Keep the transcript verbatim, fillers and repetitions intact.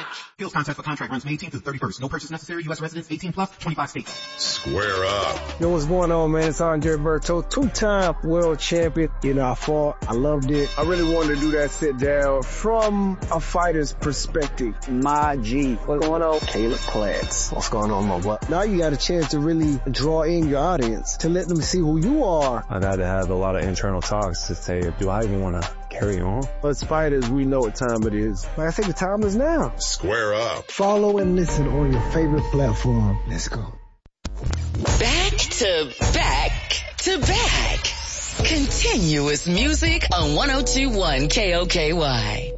Appeals contest for contract runs May eighteenth through thirty-first. No purchase necessary. U S residents eighteen plus, twenty-five states. Square up. Yo, what's going on, man? It's Andre Berto, two-time world champion. You know, I fought. I loved it. I really wanted to do that sit down from a fighter's perspective. My G. What's going on? Caleb Platts. What's going on, my boy? Now you got a chance to really draw in your audience, to let them see who you are. I've had to have a lot of internal talks to say, do I even want to carry on? As fighters, we know what time it is. Like I think the time is now. Square up. Follow and listen on your favorite platform. Let's go. Back to back to back. Continuous music on one oh two point one K O K Y.